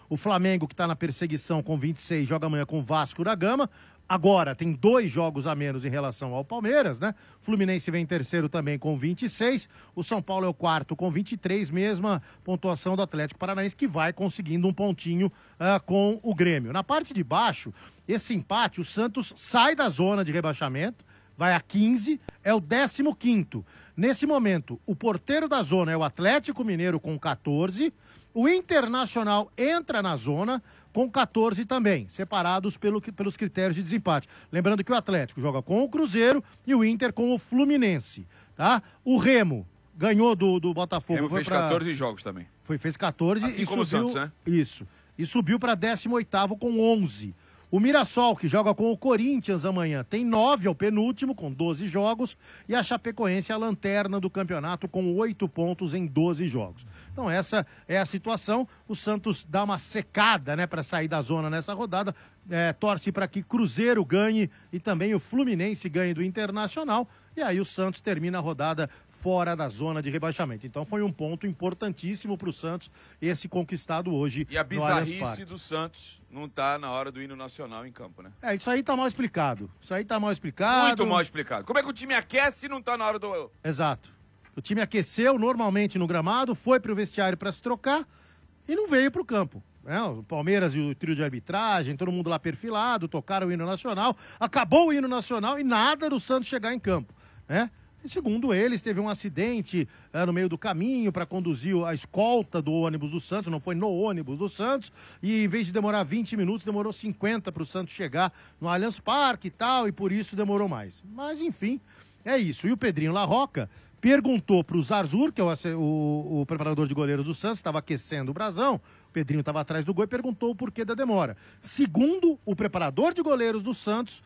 O Flamengo, que está na perseguição com 26, joga amanhã com o Vasco da Gama. Agora tem 2 jogos a menos em relação ao Palmeiras, né? Fluminense vem em terceiro também com 26. O São Paulo é o quarto com 23, mesma pontuação do Atlético Paranaense, que vai conseguindo um pontinho com o Grêmio. Na parte de baixo, esse empate, o Santos sai da zona de rebaixamento, vai a 15, é o 15º. Nesse momento, o porteiro da zona é o Atlético Mineiro com 14. O Internacional entra na zona com 14 também, separados pelos critérios de desempate. Lembrando que o Atlético joga com o Cruzeiro e o Inter com o Fluminense, tá? O Remo ganhou do Botafogo. O Remo fez 14 jogos também. Fez 14 assim e como subiu, o Santos, né? Isso. E subiu para 18º com 11. O Mirassol, que joga com o Corinthians amanhã, tem 9, é o penúltimo, com 12 jogos. E a Chapecoense é a lanterna do campeonato, com 8 pontos em 12 jogos. Então essa é a situação. O Santos dá uma secada, né, para sair da zona nessa rodada. Torce para que Cruzeiro ganhe e também o Fluminense ganhe do Internacional. E aí o Santos termina a rodada fora da zona de rebaixamento. Então foi um ponto importantíssimo para o Santos, esse conquistado hoje. E a bizarrice do Santos não tá na hora do hino nacional em campo, né? Isso aí tá mal explicado. Muito mal explicado. Como é que o time aquece e não tá na hora do... Exato. O time aqueceu normalmente no gramado, foi pro vestiário para se trocar e não veio pro campo. O Palmeiras e o trio de arbitragem, todo mundo lá perfilado, tocaram o hino nacional, acabou o hino nacional e nada do Santos chegar em campo, né? E segundo eles, teve um acidente no meio do caminho para conduzir a escolta do ônibus do Santos, não foi no ônibus do Santos, e em vez de demorar 20 minutos, demorou 50 para o Santos chegar no Allianz Parque e tal, e por isso demorou mais. Mas, enfim, é isso. E o Pedrinho La Rocca perguntou para o Zarzur, que é o preparador de goleiros do Santos, estava aquecendo o brasão, o Pedrinho estava atrás do gol e perguntou o porquê da demora. Segundo o preparador de goleiros do Santos,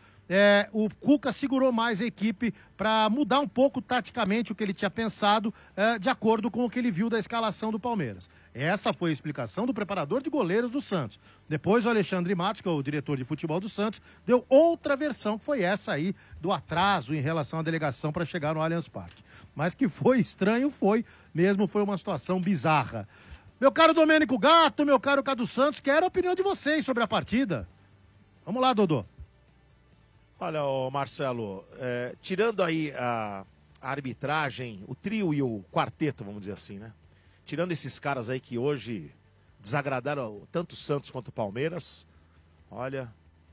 o Cuca segurou mais a equipe para mudar um pouco taticamente o que ele tinha pensado, de acordo com o que ele viu da escalação do Palmeiras. Essa foi a explicação do preparador de goleiros do Santos. Depois o Alexandre Matos, que é o diretor de futebol do Santos, deu outra versão, que foi essa aí do atraso em relação à delegação para chegar no Allianz Parque. Mas que foi estranho, foi uma situação bizarra. Meu caro Domênico Gato, meu caro Cadu Santos, quero a opinião de vocês sobre a partida. Vamos lá, Dodô. Olha, Marcelo, tirando aí a arbitragem, o trio e o quarteto, vamos dizer assim, né? Tirando esses caras aí que hoje desagradaram tanto o Santos quanto o Palmeiras, olha,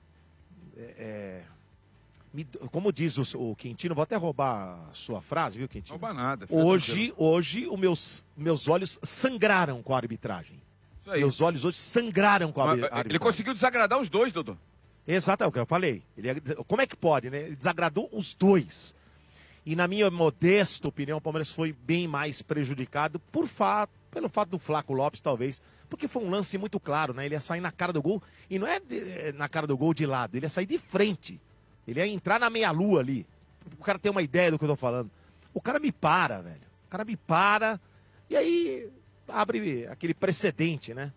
como diz o Quintino, vou até roubar a sua frase, viu, Quintino? Não rouba nada. Hoje os meus olhos sangraram com a arbitragem. Isso aí. Meus olhos hoje sangraram com a arbitragem. Ele conseguiu desagradar os dois, Dodô. Exato, é o que eu falei. Como é que pode, né? Ele desagradou os dois. E na minha modesta opinião, o Palmeiras foi bem mais prejudicado pelo fato do Flaco Lopes, talvez. Porque foi um lance muito claro, né? Ele ia sair na cara do gol, e não é na cara do gol de lado, ele ia sair de frente. Ele ia entrar na meia-lua ali. O cara tem uma ideia do que eu tô falando. O cara me para, velho. O cara me para, e aí abre aquele precedente, né?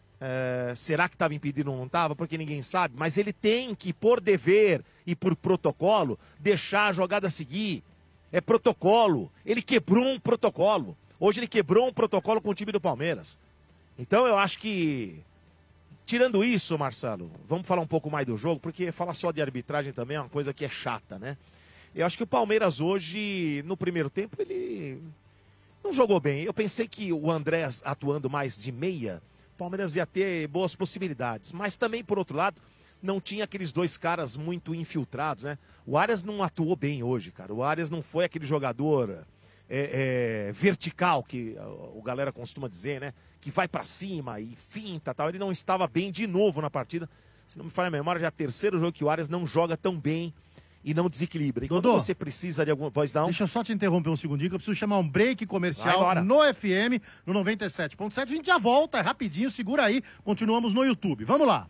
Será que estava impedido ou não estava? Porque ninguém sabe. Mas ele tem que, por dever e por protocolo, deixar a jogada seguir. É protocolo. Ele quebrou um protocolo. Hoje ele quebrou um protocolo com o time do Palmeiras. Então eu acho que, tirando isso, Marcelo, vamos falar um pouco mais do jogo, porque falar só de arbitragem também é uma coisa que é chata, né? Eu acho que o Palmeiras hoje, no primeiro tempo, ele não jogou bem. Eu pensei que o Andrés atuando mais de meia, o Palmeiras ia ter boas possibilidades. Mas também, por outro lado, não tinha aqueles dois caras muito infiltrados, né? O Arias não atuou bem hoje, cara. O Arias não foi aquele jogador vertical, que o galera costuma dizer, né? Que vai pra cima e finta e tal. Ele não estava bem de novo na partida. Se não me falha a memória, já é o terceiro jogo que o Arias não joga tão bem e não desequilibra. E quando você precisa de alguma voz down... Deixa eu só te interromper um segundinho, que eu preciso chamar um break comercial no FM, no 97.7. A gente já volta, é rapidinho, segura aí. Continuamos no YouTube. Vamos lá.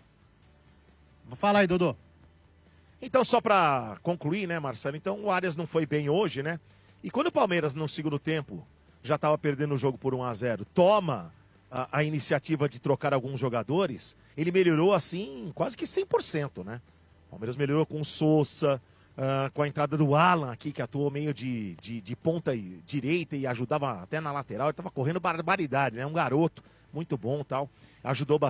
Fala aí, Dodô. Então, só pra concluir, né, Marcelo? Então, o Arias não foi bem hoje, né? E quando o Palmeiras, no segundo tempo, já estava perdendo o jogo por 1-0, toma a iniciativa de trocar alguns jogadores, ele melhorou, assim, quase que 100%, né? O Palmeiras melhorou com o Sousa, com a entrada do Alan aqui, que atuou meio de ponta direita e ajudava até na lateral. Ele estava correndo barbaridade, né? Um garoto muito bom e tal. Ajudou bastante.